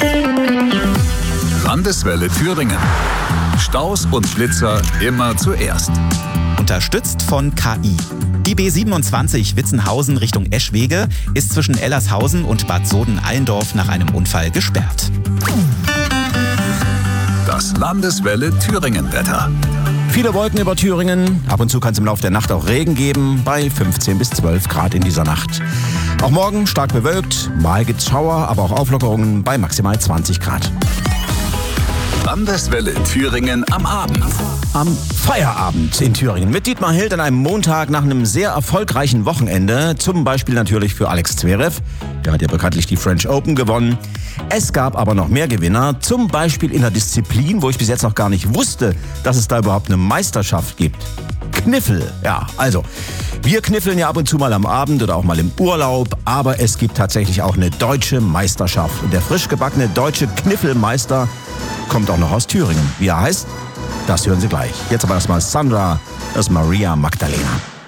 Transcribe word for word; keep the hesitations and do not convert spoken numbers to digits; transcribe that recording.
Landeswelle Thüringen. Staus und Blitzer immer zuerst. Unterstützt von K I. Die B siebenundzwanzig Witzenhausen Richtung Eschwege ist zwischen Ellershausen und Bad Soden-Allendorf nach einem Unfall gesperrt. Das Landeswelle Thüringen-Wetter. Viele Wolken über Thüringen. Ab und zu kann es im Laufe der Nacht auch Regen geben, bei fünfzehn bis zwölf Grad in dieser Nacht. Auch morgen stark bewölkt, mal gibt's Schauer, aber auch Auflockerungen bei maximal zwanzig Grad. Landeswelle Thüringen am Abend. Am Feierabend in Thüringen mit Dietmar Hild an einem Montag nach einem sehr erfolgreichen Wochenende. Zum Beispiel natürlich für Alex Zverev. Der hat ja bekanntlich die French Open gewonnen. Es gab aber noch mehr Gewinner, zum Beispiel in der Disziplin, wo ich bis jetzt noch gar nicht wusste, dass es da überhaupt eine Meisterschaft gibt. Kniffel, ja, also wir kniffeln ja ab und zu mal am Abend oder auch mal im Urlaub, aber es gibt tatsächlich auch eine deutsche Meisterschaft. Und der frisch gebackene deutsche Kniffelmeister kommt auch noch aus Thüringen. Wie er heißt, das hören Sie gleich. Jetzt aber erstmal Sandra, das ist Maria Magdalena.